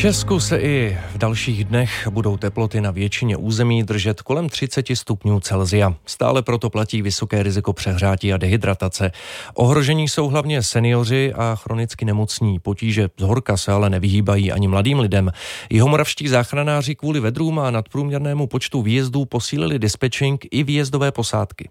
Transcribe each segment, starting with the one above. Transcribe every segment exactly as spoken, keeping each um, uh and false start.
Česku se i v dalších dnech budou teploty na většině území držet kolem třicet stupňů Celsia. Stále proto platí vysoké riziko přehřátí a dehydratace. Ohrožení jsou hlavně seniori a chronicky nemocní. Potíže z horka se ale nevyhýbají ani mladým lidem. Jihomoravští záchranáři kvůli vedrům a nadprůměrnému počtu výjezdů posílili dispečing i výjezdové posádky.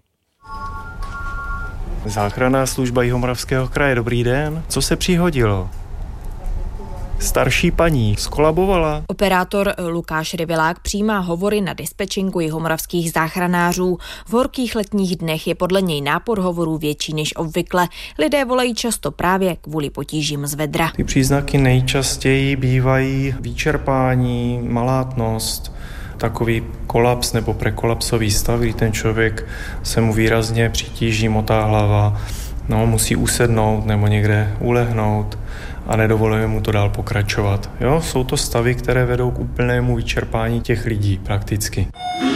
Záchranná služba Jihomoravského kraje, dobrý den. Co se přihodilo? Starší paní skolabovala. Operátor Lukáš Ryvilák přijímá hovory na dispečinku jihomoravských záchranářů. V horkých letních dnech je podle něj nápor hovorů větší než obvykle. Lidé volají často právě kvůli potížím z vedra. Ty příznaky nejčastěji bývají vyčerpání, malátnost, takový kolaps nebo prekolapsový stav, kdy ten člověk se mu výrazně přitíží, motá hlava, no, musí usednout nebo někde ulehnout a nedovoluje mu to dál pokračovat. Jo, jsou to stavy, které vedou k úplnému vyčerpání těch lidí prakticky.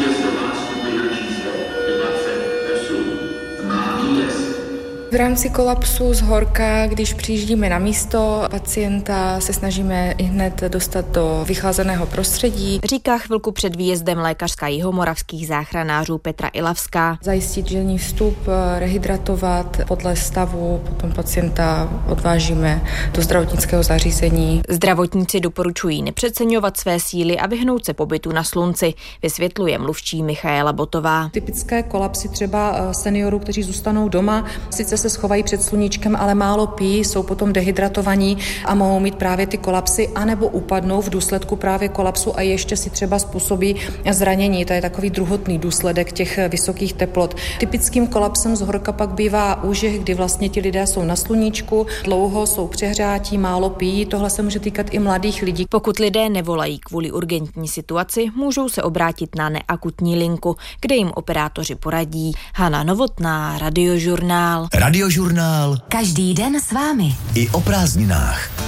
V rámci kolapsu z horka, když přijíždíme na místo pacienta, se snažíme hned dostat do vychlazeného prostředí. Říká chvilku před výjezdem lékařka jihomoravských záchranářů Petra Ilavská. Zajistit žilní vstup, rehydratovat podle stavu, potom pacienta odvážíme do zdravotnického zařízení. Zdravotníci doporučují nepřeceňovat své síly a vyhnout se pobytu na slunci, vysvětluje mluvčí Michaela Botová. Typické kolapsy třeba seniorů, kteří zůstanou doma, sice se schovají před sluníčkem, ale málo pijí, jsou potom dehydratovaní a mohou mít právě ty kolapsy, anebo upadnou v důsledku právě kolapsu a ještě si třeba způsobí zranění. To je takový druhotný důsledek těch vysokých teplot. Typickým kolapsem z horka pak bývá úžeh, kdy vlastně ti lidé jsou na sluníčku, dlouho jsou přehřátí, málo pijí. Tohle se může týkat i mladých lidí. Pokud lidé nevolají kvůli urgentní situaci, můžou se obrátit na neakutní linku, kde jim operátoři poradí. Hana Novotná, Radiožurnál. Radiožurnál. Každý den s vámi. I o prázdninách.